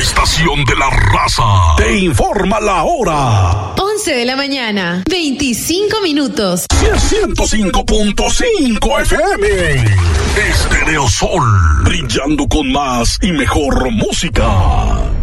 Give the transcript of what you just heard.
estación de la raza, te informa la hora. 11 de la mañana, 25 minutos. 105.5 FM. Estéreo Sol, brillando con más y mejor música.